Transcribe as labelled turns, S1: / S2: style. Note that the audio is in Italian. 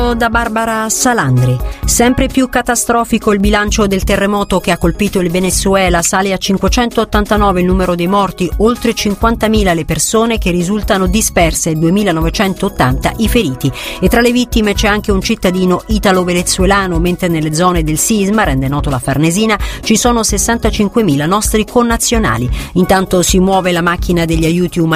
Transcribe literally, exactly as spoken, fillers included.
S1: letto da Barbara Salandri. Sempre più catastrofico il bilancio del terremoto che ha colpito il Venezuela, sale a cinquecentottantanove il numero dei morti, oltre cinquantamila le persone che risultano disperse e duemilanovecentottanta i feriti. E tra le vittime c'è anche un cittadino italo-venezuelano, mentre nelle zone del sisma, rende noto la Farnesina, ci sono sessantacinquemila nostri connazionali. Intanto si muove la macchina degli aiuti umanitari